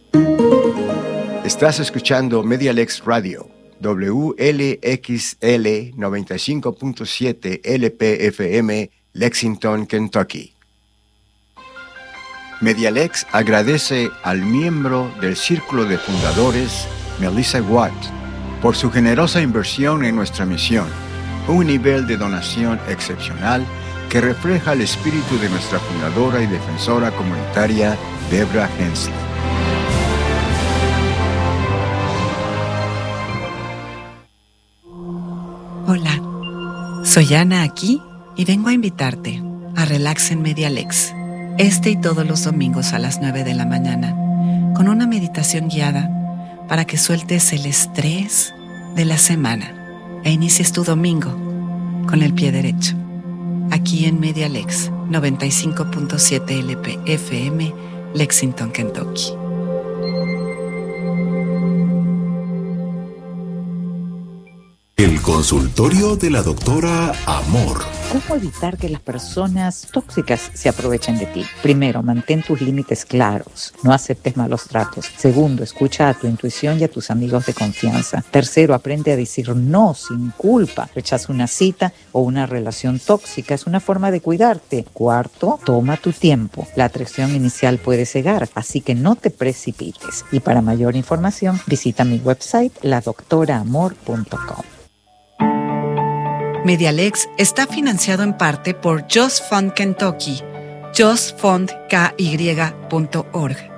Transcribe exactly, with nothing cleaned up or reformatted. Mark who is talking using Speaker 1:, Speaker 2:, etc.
Speaker 1: Estás escuchando Medialex Radio, W L X L noventa y cinco punto siete L P F M, Lexington, Kentucky. Medialex agradece al miembro del Círculo de Fundadores, Melissa Watt, por su generosa inversión en nuestra misión, un nivel de donación excepcional que refleja el espíritu de nuestra fundadora y defensora comunitaria, Debra Hensley.
Speaker 2: Hola, soy Ana aquí y vengo a invitarte a Relax en Medialex, este y todos los domingos a las nueve de la mañana, con una meditación guiada para que sueltes el estrés de la semana e inicies tu domingo con el pie derecho. Aquí en Medialex noventa y cinco punto siete L P F M, Lexington, Kentucky.
Speaker 3: El consultorio de la doctora Amor.
Speaker 4: ¿Cómo evitar que las personas tóxicas se aprovechen de ti? Primero, mantén tus límites claros. No aceptes malos tratos. Segundo, escucha a tu intuición y a tus amigos de confianza. Tercero, aprende a decir no sin culpa. Rechaza una cita o una relación tóxica. Es una forma de cuidarte. Cuarto, toma tu tiempo. La atracción inicial puede cegar, así que no te precipites. Y para mayor información, visita mi website, la doctora amor punto com.
Speaker 2: Medialex está financiado en parte por Just Fund Kentucky, just fund k y punto org.